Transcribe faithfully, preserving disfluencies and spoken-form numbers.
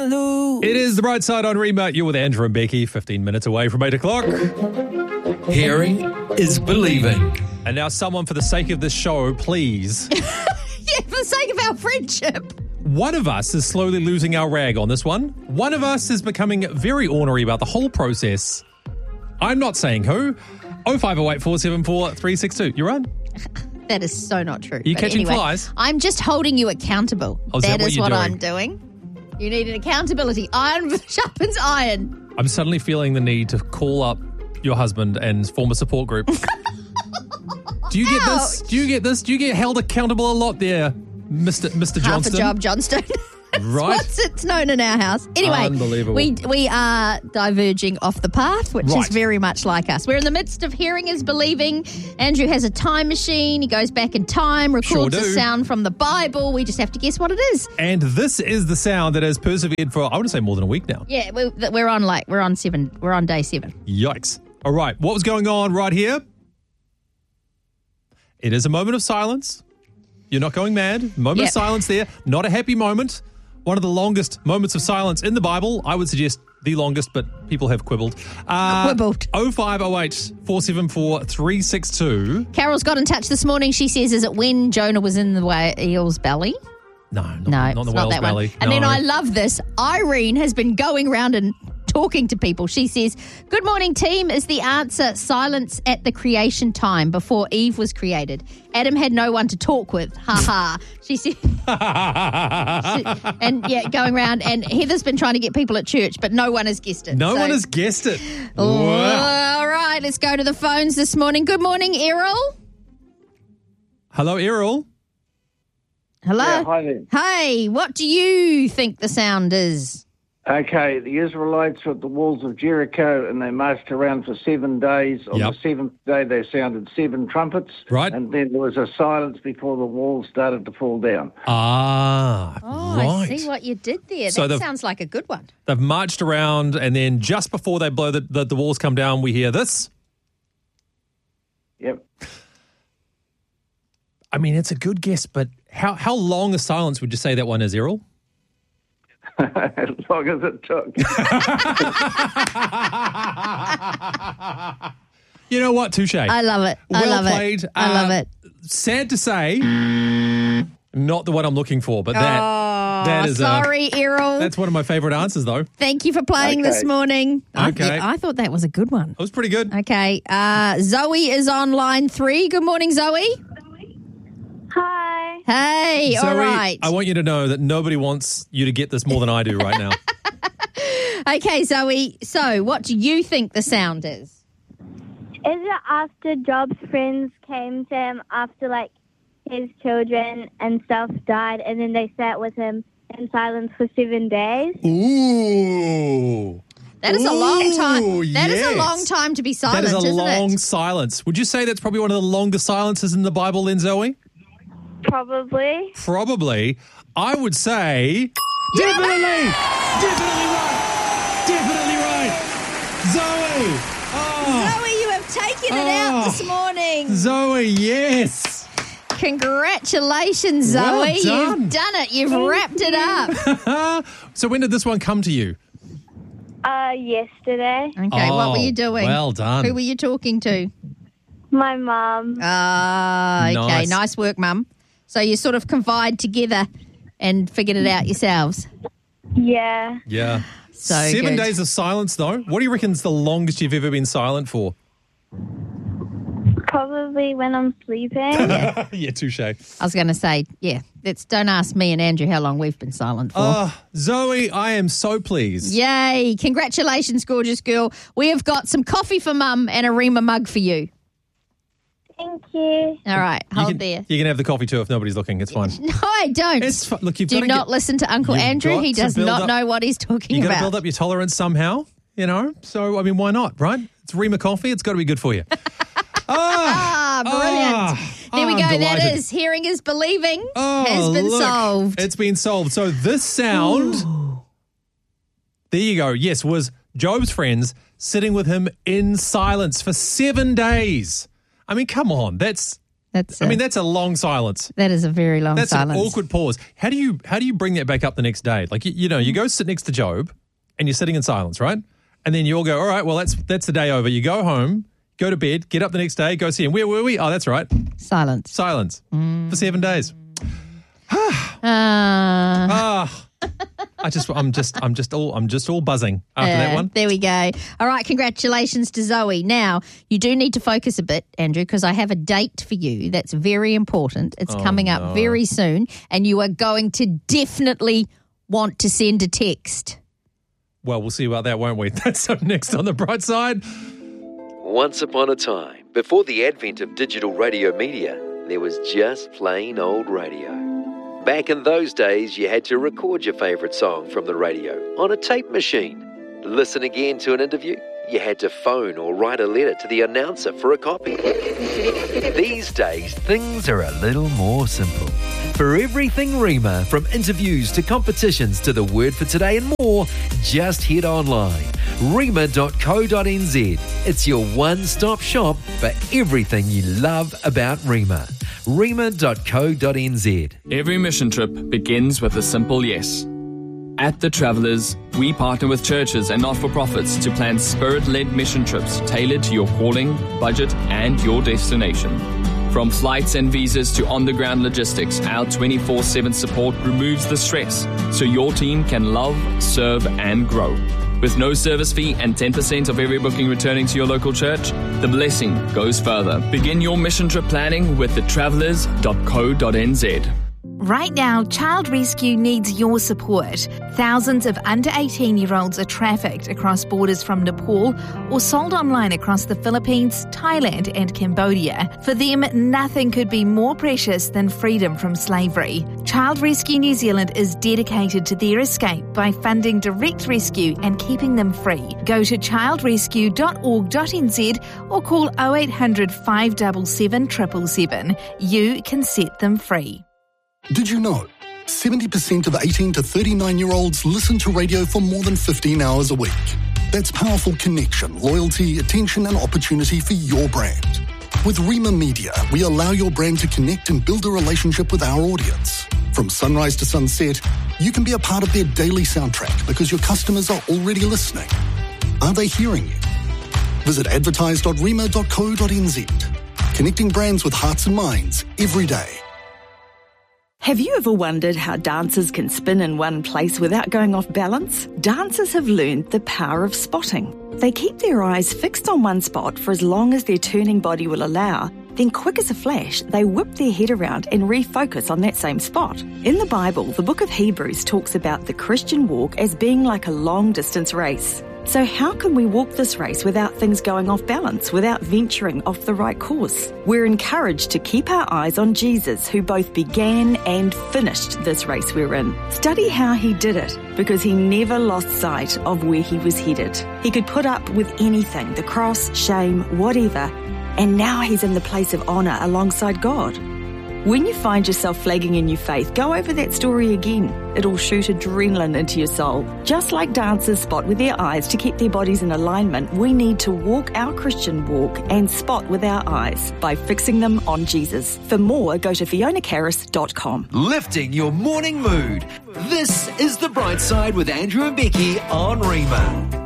It is The Bright Side on Rema. You're with Andrew and Becky, fifteen minutes away from eight o'clock. Hearing is believing. And now someone, for the sake of this show, please. Yeah, for the sake of our friendship. One of us is slowly losing our rag on this one. One of us is becoming very ornery about the whole process. I'm not saying who. oh five oh eight, four seven four, three six two. You're on. That is so not true. Are you But catching anyway, flies? I'm just holding you accountable. Oh, is that that what is you're what doing? I'm doing. You need an accountability. Iron sharpens iron. I'm suddenly feeling the need to call up your husband and form a support group. Do you get this? Ouch. Do you get this? Do you get held accountable a lot there, Mister Mister Half Johnston? a job, Johnston. That's Right. what's it's known in our house. Anyway, Unbelievable. we we are diverging off the path, which Right. is very much like us. We're in the midst of hearing is believing. Andrew has a time machine. He goes back in time, records Sure a do. sound from the Bible. We just have to guess what it is. And this is the sound that has persevered for, I want to say, more than a week now. Yeah, we're, we're on like we're on seven. We're on day seven. Yikes. All right, what was going on right here? It is a moment of silence. You're not going mad. Moment Yep. of silence there. Not a happy moment. One of the longest moments of silence in the Bible. I would suggest the longest, but people have quibbled. Uh, Quibbled. oh five oh eight, four seven four, three six two. Carol's got in touch this morning. She says, "Is it when Jonah was in the whale's belly?" No, not, No, not in the it's not whale's that belly. one. And then No. I love this. Irene has been going around and talking to people. She says, "Good morning, team. Is the answer silence at the creation time before Eve was created? Adam had no one to talk with. Ha ha." She said, she- and yeah, going around. And Heather's been trying to get people at church, but no one has guessed it. No So- one has guessed it. Wow. All right, let's go to the phones this morning. Good morning, Errol. Hello, Errol. Hello. Yeah, hi there. Hey, what do you think the sound is? Okay, the Israelites were at the walls of Jericho and they marched around for seven days. On Yep. the seventh day, they sounded seven trumpets. Right. And then there was a silence before the walls started to fall down. Ah, Oh, right. I see what you did there. So that the- sounds like a good one. They've marched around, and then just before they blow the, the, the walls come down, we hear this. Yep. I mean, it's a good guess, but how, how long a silence would you say that one is, Errol? As long as it took. You know what? Touche. I love it. I Well love played. it. I love Uh, it. Sad to say, not the one I'm looking for, but that Oh, that is sorry, A, Errol. that's one of my favorite answers, though. Thank you for playing this Okay. morning. I, Okay. I thought that was a good one. It was pretty good. Okay. Uh, Zoe is on line three. Good morning, Zoe. Hi. Hey, Zoe, all right. I want you to know that nobody wants you to get this more than I do right now. Okay, Zoe. So, what do you think the sound is? Is it after Job's friends came to him after, like, his children and stuff died, and then they sat with him in silence for seven days? Ooh. That is a long time. Ooh, That is yes. a long time to be silent, That is a isn't long it? silence. Would you say that's probably one of the longest silences in the Bible then, Zoe? Probably. Probably. I would say definitely. Definitely right. Definitely right. Zoe. Oh. Zoe, you have taken it out Oh. this morning. Zoe, yes. Congratulations, Zoe. Well done. You've done it. You've wrapped it up. So when did this one come to you? Uh, yesterday. Okay, what were you Oh, doing? well done. Who were you talking to? My mum. Ah, okay. Nice. Nice work, Mum. So you sort of confide together and figured it out yourselves. Yeah. Yeah. So Seven good. days of silence, though. What do you reckon's the longest you've ever been silent for? Probably when I'm sleeping. Yeah, touche. I was going to say, yeah, let's don't ask me and Andrew how long we've been silent for. Oh, Zoe, I am so pleased. Yay. Congratulations, gorgeous girl. We have got some coffee for Mum and a Rema mug for you. Thank you. All right, You hold can, there. You can have the coffee too if nobody's looking. It's fine. No, I don't. It's fine. Look, you've Do got to not get, listen to Uncle You've Andrew. got He to does build not up- know what he's talking you got to about. build up your tolerance somehow, you know? So, I mean, why not, right? It's Rema coffee. It's got to be good for you. Ah, brilliant. Ah, there we I'm go. delighted. That is hearing is believing Oh, has been look, solved. It's been solved. So this sound, there you go. Yes, was Job's friends sitting with him in silence for seven days. I mean, come on. That's That's I a- mean, that's a long silence. That is a very long That's silence. an awkward pause. How do you how do you bring that back up the next day? Like, you, you know, you go sit next to Job and you're sitting in silence, right? And then you all go, all right, well, that's that's the day over. You go home, go to bed, get up the next day, go see him. Where were we? Oh, that's right. Silence. Silence for seven days. Uh, Ah, I just, I'm just, I'm just all, I'm just all buzzing after uh, that one. There we go. All right, congratulations to Zoe. Now, you do need to focus a bit, Andrew, because I have a date for you that's very important. It's Oh, coming no. up very soon, and you are going to definitely want to send a text. Well, we'll see about that, won't we? That's up next on The Bright Side. Once upon a time, before the advent of digital radio media, there was just plain old radio. Back in those days, you had to record your favourite song from the radio on a tape machine. Listen again to an interview, you had to phone or write a letter to the announcer for a copy. These days, things are a little more simple. For everything Rima, from interviews to competitions to the word for today and more, just head online. rima dot co dot n z. It's your one-stop shop for everything you love about Rima. rima dot co dot n z. Every mission trip begins with a simple yes. At The Travellers, we partner with churches and not-for-profits to plan spirit-led mission trips tailored to your calling, budget, and your destination. From flights and visas to on-the-ground logistics, our twenty-four seven support removes the stress so your team can love, serve, and grow. With no service fee and ten percent of every booking returning to your local church, the blessing goes further. Begin your mission trip planning with the travellers dot co dot n z. Right now, Child Rescue needs your support. Thousands of under eighteen-year-olds are trafficked across borders from Nepal or sold online across the Philippines, Thailand and Cambodia. For them, nothing could be more precious than freedom from slavery. Child Rescue New Zealand is dedicated to their escape by funding direct rescue and keeping them free. Go to child rescue dot org dot n z or call oh eight hundred, five seven seven, seven seven seven. You can set them free. Did you know seventy percent of eighteen to thirty-nine-year-olds listen to radio for more than fifteen hours a week? That's powerful connection, loyalty, attention and opportunity for your brand. With Rima Media, we allow your brand to connect and build a relationship with our audience. From sunrise to sunset, you can be a part of their daily soundtrack because your customers are already listening. Are they hearing you? Visit advertise dot rima dot co dot n z. Connecting brands with hearts and minds every day. Have you ever wondered how dancers can spin in one place without going off balance? Dancers have learned the power of spotting. They keep their eyes fixed on one spot for as long as their turning body will allow. Then, quick as a flash, they whip their head around and refocus on that same spot. In the Bible, the book of Hebrews talks about the Christian walk as being like a long-distance race. So how can we walk this race without things going off balance, without venturing off the right course? We're encouraged to keep our eyes on Jesus, who both began and finished this race we're in. Study how he did it, because he never lost sight of where he was headed. He could put up with anything, the cross, shame, whatever, and now he's in the place of honour alongside God. When you find yourself flagging in your faith, go over that story again. It'll shoot adrenaline into your soul. Just like dancers spot with their eyes to keep their bodies in alignment, we need to walk our Christian walk and spot with our eyes by fixing them on Jesus. For more, go to fiona caris dot com. Lifting your morning mood. This is The Bright Side with Andrew and Becky on Rima.